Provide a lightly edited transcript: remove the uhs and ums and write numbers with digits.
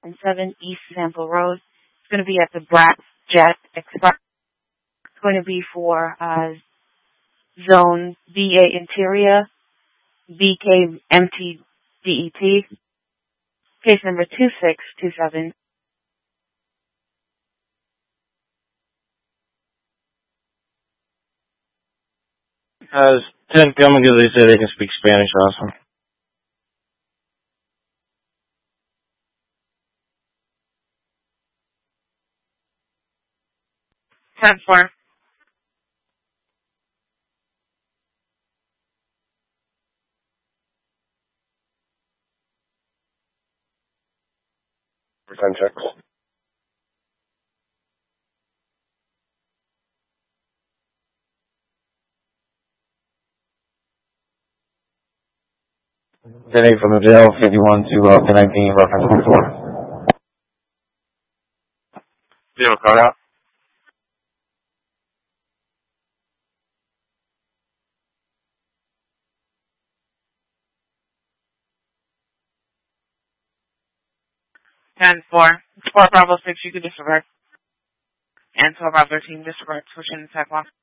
and 7 East Sample Road. It's going to be at the Brat Jet Express. It's going to be for Zone BA Interior, BK MT DET, case number 2627. Ten come because they say they can speak Spanish also. Ten four. Time checks. Today from the jail, 51 to 19, reference 4. Zero, card out. Ten four. 4 Bravo 6, you can disregard. And 12 Bravo 13, disregard. Switch in the tech lock.